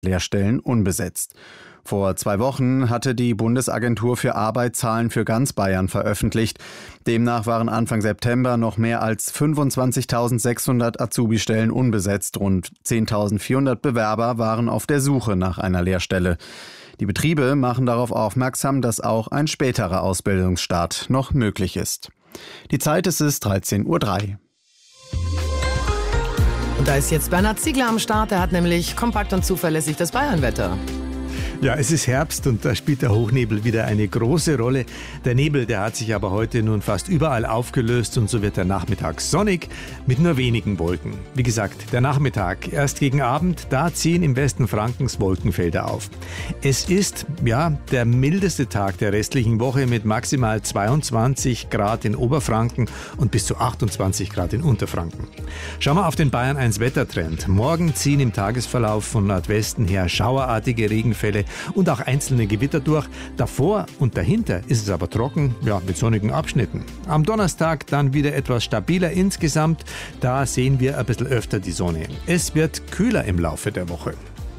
Lehrstellen unbesetzt. Vor 2 Wochen hatte die Bundesagentur für Arbeit Zahlen für ganz Bayern veröffentlicht. Demnach waren Anfang September noch mehr als 25.600 Azubi-Stellen unbesetzt. Rund 10.400 Bewerber waren auf der Suche nach einer Lehrstelle. Die Betriebe machen darauf aufmerksam, dass auch ein späterer Ausbildungsstart noch möglich ist. Die Zeit ist 13:03 Uhr. Und da ist jetzt Bernhard Ziegler am Start. Er hat nämlich kompakt und zuverlässig das Bayernwetter. Ja, es ist Herbst und da spielt der Hochnebel wieder eine große Rolle. Der Nebel, der hat sich aber heute nun fast überall aufgelöst und so wird der Nachmittag sonnig mit nur wenigen Wolken. Wie gesagt, der Nachmittag, erst gegen Abend, da ziehen im Westen Frankens Wolkenfelder auf. Es ist, ja, der mildeste Tag der restlichen Woche mit maximal 22 Grad in Oberfranken und bis zu 28 Grad in Unterfranken. Schauen wir auf den Bayern 1 Wettertrend. Morgen ziehen im Tagesverlauf von Nordwesten her schauerartige Regenfälle und auch einzelne Gewitter durch. Davor und dahinter ist es aber trocken, ja, mit sonnigen Abschnitten. Am Donnerstag dann wieder etwas stabiler insgesamt. Da sehen wir ein bisschen öfter die Sonne. Es wird kühler im Laufe der Woche.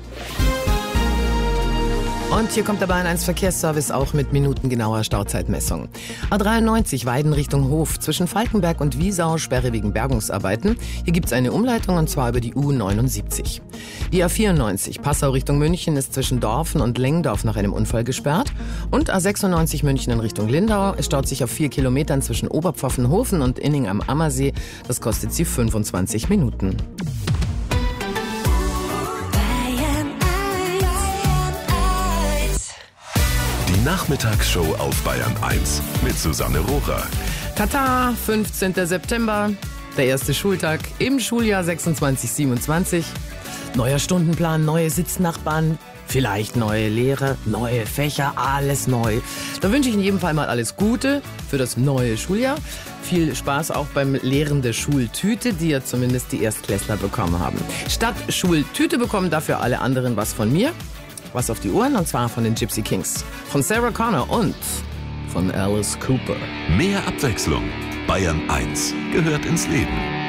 Und hier kommt der Bayern 1 Verkehrsservice auch mit minutengenauer Stauzeitmessung. A93 Weiden Richtung Hof. Zwischen Falkenberg und Wiesau Sperre wegen Bergungsarbeiten. Hier gibt es eine Umleitung und zwar über die U79. Die A94 Passau Richtung München ist zwischen Dorfen und Lengdorf nach einem Unfall gesperrt. Und A96 München in Richtung Lindau. Es staut sich auf 4 Kilometern zwischen Oberpfaffenhofen und Inning am Ammersee. Das kostet sie 25 Minuten. Nachmittagsshow auf Bayern 1 mit Susanne Rohrer. Tata, 15. September, der erste Schultag im Schuljahr 26/27. Neuer Stundenplan, neue Sitznachbarn, vielleicht neue Lehrer, neue Fächer, alles neu. Da wünsche ich in jedem Fall mal alles Gute für das neue Schuljahr. Viel Spaß auch beim Leeren der Schultüte, die ja zumindest die Erstklässler bekommen haben. Statt Schultüte bekommen dafür alle anderen was von mir. Was auf die Ohren, und zwar von den Gypsy Kings, von Sarah Connor und von Alice Cooper. Mehr Abwechslung. Bayern 1 gehört ins Leben.